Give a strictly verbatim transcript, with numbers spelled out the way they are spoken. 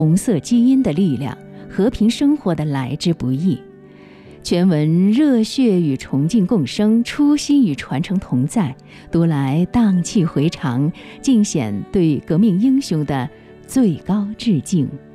红色基因的力量，和平生活的来之不易。全文热血与崇敬共生，初心与传承同在，读来荡气回肠，尽显对革命英雄的最高致敬。